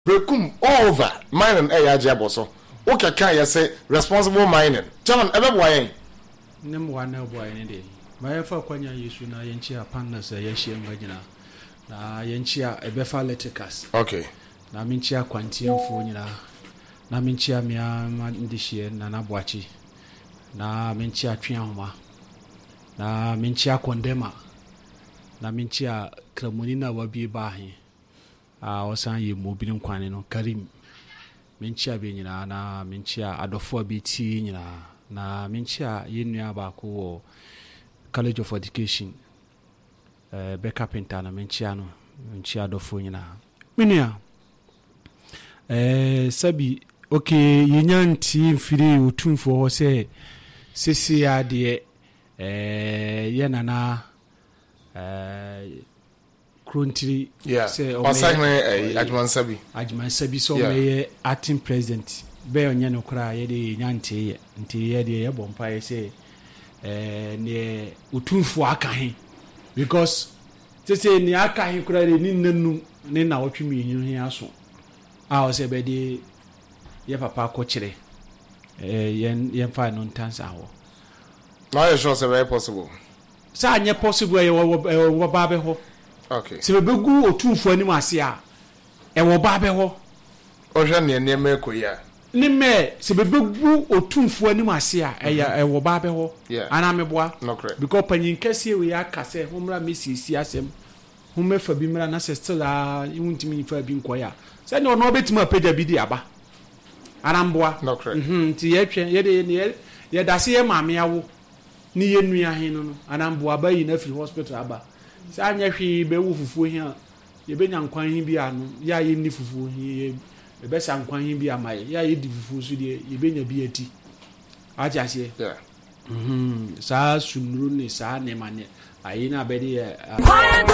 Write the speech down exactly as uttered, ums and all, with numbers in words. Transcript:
Brekum over mining e ya jeboso. O ka kan ya say responsible mining. John ebe boyen. Nem wa na boyen dey. My fa kwanya Yesu na yenchi a partners ye hie ngagina. Na yenchi a ebe fa leticas. Okay. Na minchi a kwantiemfo nyina. Na minchi a mia ndihie na na boachi. Na minchi a twianhoma. Na minchi a kondema. Na minchi a kramuni na wabi bahin. Ah, osan ye mobilin kwane no Karim menchia be nyina na menchia adofo biti nyina na menchia ye nua ba ko wo College of Education eh be carpenter na menchia no menchia adofo nyina menua eh sabi okay yenyanti mfiri utumfo ho se sisi ade eh ye nana eh Kruntiri yeah. say Osahme Ajman Sabi Ajman Sabi so me acting president be onye no kra ye de nyante ye nti ye de ye bompa ye say eh ne utumfo aka he because say say ni aka he kra de ni nanu ni na wotwemi hin hin aso a o say be de ye papa ko kire eh yen yen fa no ntansa ho now you sure say very possible sa anye possible ye wo ba be ho. Okay. Se begu otumfo anim ase a e wo ba be ho. O hwe ne ne me ko ya. Ni me se begu otumfo anim ase a e ya e wo ba be ho. Ana meboa. No correct. Because panyin kase we aka se homra mesisi asem. Homefa bi mra na se still a yuntimi fa bi nkoya. Se ne ono betima pagya bi di aba. Ana mboa. No correct. Mhm ti ye twen ye de ye ye dase ye maame awo. Ni ye nua hin no no. Ana mboa ba yi na free hospital aba. Sa anya hwi be wo fufuo hia ye be nyankwan hin bi anu ya ye ni fufuo hin ye be sa nkwan hin bi amaye ya ye di fufuo so de ye be nya bi ati aja se yeah mhm sa sunuru ni sa ne mane ayi na be de